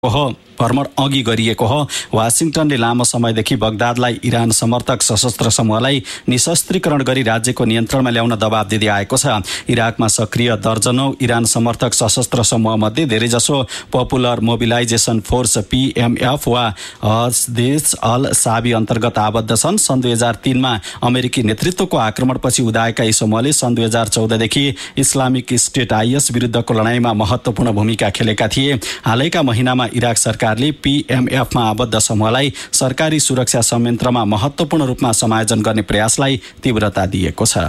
भ्रमण अघि गरिएको हो। वाशिंटनले लामो समयदेखि बगदादलाई इरान समर्थक सशस्त्र समूहलाई निशस्त्रीकरण गरी राज्यको नियन्त्रणमा ल्याउन दबाब दिँदै आएको छ। इराकमा सक्रिय दर्जनौं इरान समर्थक सशस्त्र समूहमध्ये धेरैजसो पपुलर मोबिलाइजेसन फोर्स PMF वा हजदेस अल साबी अन्तर्गत आबद्ध छन्। सन् 2003 मा अमेरिकी नेतृत्वको आक्रमणपछि उदाएका यी समूहले सन् 2014 देखि इस्लामिक स्टेट IS विरुद्धको लडाईँमा महत्त्वपूर्ण भूमिका खेलेका थिए। हालैका महिनामा इराक सरकारले PMF मा आबद्ध समूहलाई सरकारी सुरक्षा संयन्त्रमा महत्त्वपूर्ण रूपमा समायोजन गर्ने प्रयासलाई तीव्रता दिएको छ।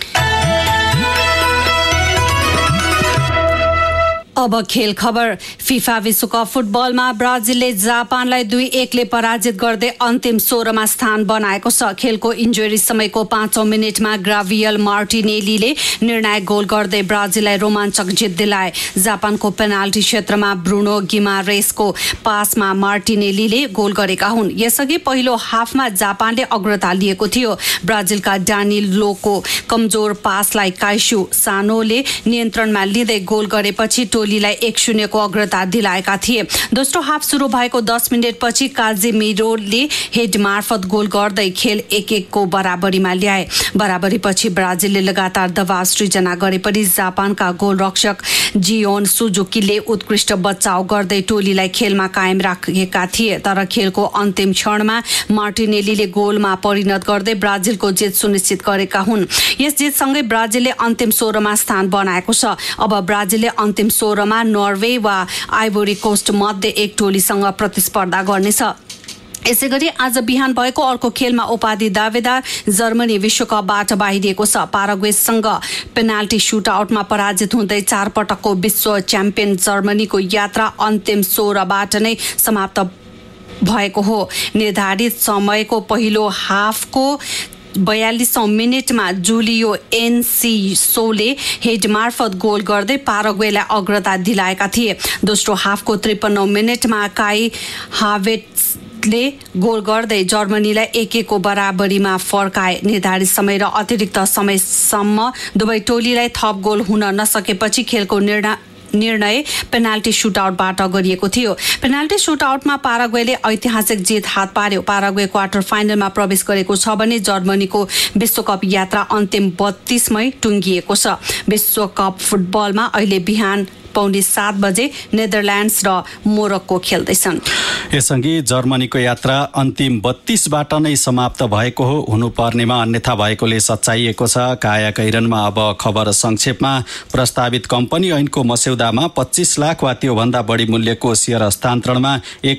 अब खेल खबर। फिफा विश्वकप फुटबलमा ब्राजिलले जापानलाई 2-1 ले पराजित गर्दै अन्तिम 16 मा स्थान बनाएको छ। खेलको इन्जुरी समयको 5औं मिनेटमा ग्राभियल मार्टिनेलीले निर्णायक गोल गर्दै ब्राजिललाई रोमाञ्चक जित दिलाए। जापानको पेनाल्टी क्षेत्रमा ब्रुनो गिमारेसको पासमा मार्टिनेलीले गोल गरेका हुन्। यसअघि पहिलो हाफमा जापानले अग्रता लिएको थियो। ब्राजिलका डानिलोको कमजोर पासलाई काइसु सानोले नियन्त्रणमा लिँदै गोल गरेपछि टोलीलाई 1-0 को अग्रता दिलाएका थिए। दोस्रो हाफ सुरु भएको 10 मिनेटपछि काजेमिरोले हेड मार्फत गोल गर्दै खेल 1-1 को बराबरीमा ल्याए। बराबरीपछि ब्राजिलले लगातार दबाव सृजना गरे पनि जापानका गोलरक्षक जियोन सुजुकीले उत्कृष्ट बचाउ गर्दै टोलीलाई खेलमा कायम राखेका थिए। तर खेलको अन्तिम क्षणमा मार्टिनेलीले गोलमा परिणत गर्दै ब्राजिलको जित सुनिश्चित गरेका हुन्। यस जितसँगै ब्राजिलले अन्तिम 16 मा स्थान बनाएको छ। अब ब्राजिलले अन्तिम 16 मा नर्वे वा आइभोरी कोस्ट मध्ये एक टोलीसँग प्रतिस्पर्धा गर्नेछ। यसैगरी आज बिहान भएको अर्को खेलमा उपाधि दावेदार जर्मनी विश्वकपबाट बाहिरिएको छ। पाराग्वेसँग पेनाल्टी सुटआउटमा पराजित हुँदै 4 पटकको विश्व च्याम्पियन जर्मनीको यात्रा अन्तिम 16 बाट नै समाप्त भएको हो। निर्धारित समयको पहिलो हाफको 42औं मिनेटमा जुलियो एन्सिसोले हेड मार्फत गोल गर्दै पाराग्वेलाई अग्रता दिलाएका थिए। दोस्रो हाफको 53औं मिनेटमा काई हावेट्सले गोल गर्दै जर्मनीलाई 1-1 को बराबरीमा फर्काए। निर्धारित समय र अतिरिक्त समयसम्म दुवै टोलीलाई थप गोल हुन नसकेपछि खेलको निर्णय पेनाल्टी सुटआउटबाट गरिएको थियो। पेनाल्टी सुटआउटमा पाराग्वेले ऐतिहासिक जित हात पार्यो। पाराग्वे क्वार्टर फाइनलमा प्रवेश गरेको छ भने जर्मनीको विश्वकप यात्रा अन्तिम 32 मै टुङ्गिएको छ। विश्वकप फुटबलमा अहिले बिहान 7:15 बजे नेदरल्यान्ड्स र मोरक्को खेल्दैछन्। यसअघि जर्मनीको यात्रा अन्तिम 32 बाट नै समाप्त भएको हो। हुनुपर्नेमा अन्यथा भएकोले सच्याइएको छ। काया कैरनमा अब खबर संक्षेपमा। प्रस्तावित कम्पनी ऐनको मस्यौदामा 25 लाख वा त्योभन्दा बढी मूल्यको शेयर हस्तान्तरणमा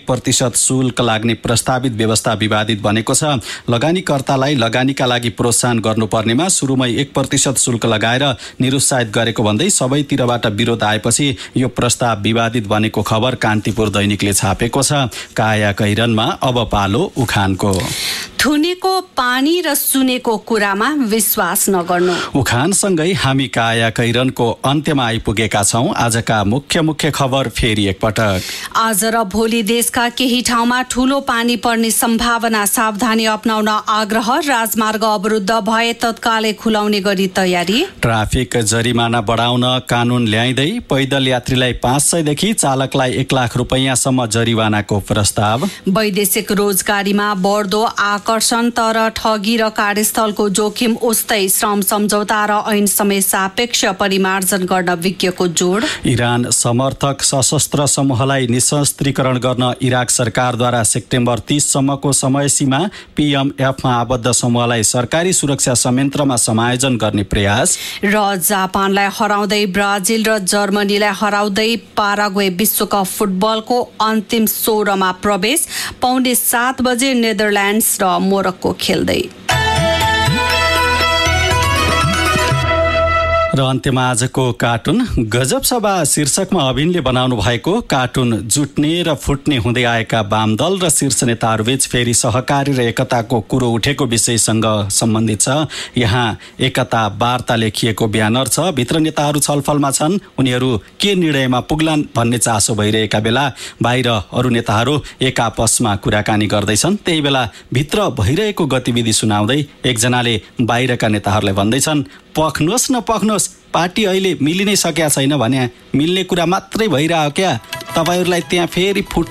1% शुल्क लाग्ने प्रस्तावित व्यवस्था विवादित बनेको छ। लगानीकर्तालाई लगानीका लागि प्रोत्साहन गर्नुपर्नेमा सुरुमै 1% शुल्क लगाएर निरुत्साहित गरेको भन्दै सबैतिरबाट विरोध आएपछि यो प्रस्ताव विवादित बनेको खबर कान्तिपुर दैनिकले छापेको छ। काया कैरनमा अब पालो उखानको। थुनेको पानी र सुनेको कुरामा विश्वास नगर्नु। उखानसँगै हामी काया कैरनको अन्त्यमा आइपुगेका छौं। आजका मुख्य खबर फेरि एकपटक। आज र भोलि देशका केही ठाउँमा ठूलो पानी पर्ने सम्भावना। सावधानी अपनाउन आग्रह। राजमार्ग अवरुद्ध भए तत्कालै खुलाउने गरी तयारी। ट्राफिक जरिमाना बढाउन कानून ल्याइँदै पैदल यात्रीलाई 500 देखि चालकलाई 1 लाख रुपैयाँसम्म जरिवानाको प्रस्ताव। वैदेशिक रोजगारीमा बढ्दो आकर्षण तर ठगी र कार्यस्थलको जोखिम उस्तै। श्रम सम्झौता र ऐन समय सापेक्ष परिमार्जन गर्न विज्ञको जोड। इरान समर्थक सशस्त्र समूहलाई निशस्त्रीकरण गर्न इराक सरकारद्वारा सेप्टेम्बर 30 सम्मको समय सीमा। PMF मा आबद्ध समूहलाई सरकारी सुरक्षा संयन्त्रमा समायोजन गर्ने प्रयास। र जापानलाई हराउँदै ब्राजिल र जर्मनीलाई हराउँदै पाराग्वे विश्वकप फुटबलको अन्तिम 16 मा प्रवेश। 7:15 बजे नेदरल्यान्ड्स र मोरक्को खेल्दै। र अन्त्यमा आजको कार्टुन। गजब सभा शीर्षकमा अभिनले बनाउनु भएको कार्टुन जुट्ने र फुट्ने हुँदै आएका वाम दल र शीर्ष नेताहरूबीच फेरि सहकारी र एकताको कुरो उठेको विषयसँग सम्बन्धित छ। यहाँ एकता वार्ता लेखिएको ब्यानर छ। भित्र नेताहरू छलफलमा छन्। उनीहरू के निर्णयमा पुग्लान् भन्ने चासो भइरहेका बेला बाहिर अरू नेताहरू एक आपसमा कुराकानी गर्दैछन्। त्यही बेला भित्र भइरहेको गतिविधि सुनाउँदै एकजनाले बाहिरका नेताहरूलाई भन्दैछन्, पख्नुहोस् न पख्नुहोस्, पार्टी अहिले मिलि नै सकेका छैन भने मिल्ने कुरा मात्रै भइरह्यो क्या। तपाईँहरूलाई त्यहाँ फेरि